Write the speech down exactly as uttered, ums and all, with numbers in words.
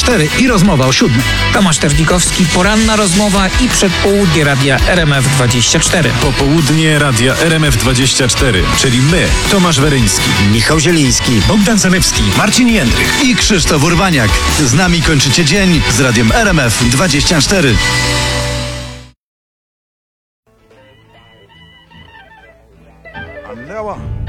cztery i rozmowa o siódmej. Tomasz Tewnikowski, poranna rozmowa i przedpołudnie radia R M F dwadzieścia cztery. Popołudnie radia R M F dwadzieścia cztery, czyli my, Tomasz Weryński, Michał Zieliński, Bogdan Zalewski, Marcin Jędrych. i Krzysztof Urbaniak. Z nami kończycie dzień z radiem R M F dwadzieścia cztery. I never